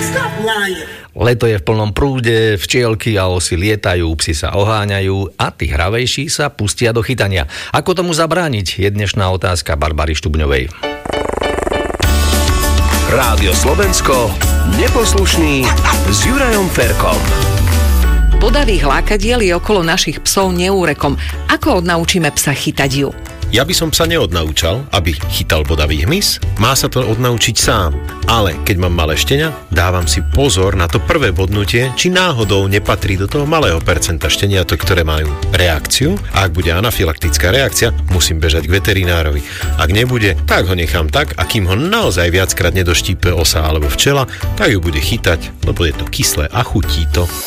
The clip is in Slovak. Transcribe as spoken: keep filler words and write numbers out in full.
Leto je v plnom prúde, včielky a osy lietajú, psi sa oháňajú a tí hravejší sa pustia do chytania. Ako tomu zabrániť, je dnešná otázka Barbary Štubňovej. Rádio Slovensko, Neposlušný s Jurajom Ferkom. Bodavých lákadiel je okolo našich psov neúrekom. Ako odnaučíme psa chytať ju? Ja by som psa neodnaučal, aby chytal bodavý hmyz. Má sa to odnaučiť sám. Ale keď mám malé štenia, dávam si pozor na to prvé bodnutie, či náhodou nepatrí do toho malého percenta šteniatok, ktoré majú reakciu. A ak bude anafylaktická reakcia, musím bežať k veterinárovi. Ak nebude, tak ho nechám tak, a kým ho naozaj viackrát nedoštípe osa alebo včela, tak ju bude chytať, lebo je to kyslé a chutí to.